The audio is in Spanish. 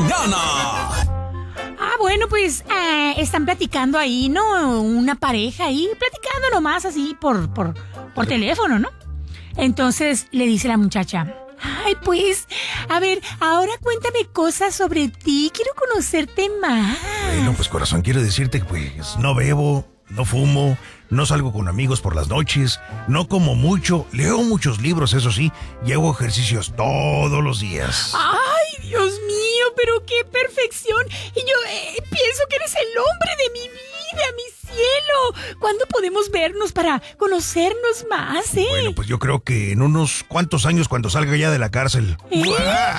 mañana. Bueno, pues están platicando ahí, ¿no? Una pareja ahí, platicando nomás así por teléfono, ¿no? Entonces le dice la muchacha: ay, pues, a ver, ahora cuéntame cosas sobre ti, quiero conocerte más. Bueno, pues corazón, quiero decirte que pues no bebo, no fumo, no salgo con amigos por las noches, no como mucho, leo muchos libros, eso sí, y hago ejercicios todos los días. ¡Ay, Dios mío! ¡Pero qué perfección! Y yo pienso que eres el hombre de mi vida, mi cielo. ¿Cuándo podemos vernos para conocernos más, Bueno, pues yo creo que en unos cuantos años, cuando salga ya de la cárcel.